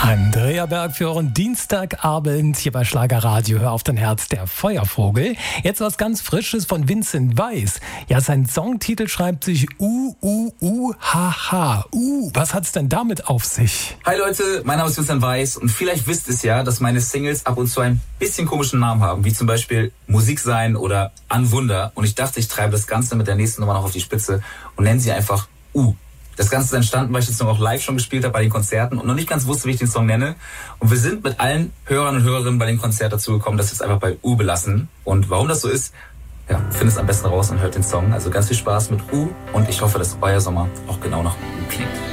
Andrea Berg für euren Dienstagabend hier bei Schlagerradio. Hör auf dein Herz, der Feuervogel. Jetzt was ganz Frisches von Vincent Weiss. Ja, sein Songtitel schreibt sich U-U-U-H-H. Was hat's denn damit auf sich? Hi Leute, mein Name ist Vincent Weiss und vielleicht wisst ihr ja, dass meine Singles ab und zu ein bisschen komischen Namen haben, wie zum Beispiel Musik sein oder An Wunder. Und ich dachte, ich treibe das Ganze mit der nächsten Nummer noch auf die Spitze und nenne sie einfach U. Das Ganze ist entstanden, weil ich den Song auch live schon gespielt habe bei den Konzerten und noch nicht ganz wusste, wie ich den Song nenne. Und wir sind mit allen Hörern und Hörerinnen bei dem Konzert dazu gekommen, dass wir es einfach bei U belassen. Und warum das so ist, ja, findet es am besten raus und hört den Song. Also ganz viel Spaß mit U und ich hoffe, dass euer Sommer auch genau nach U klingt.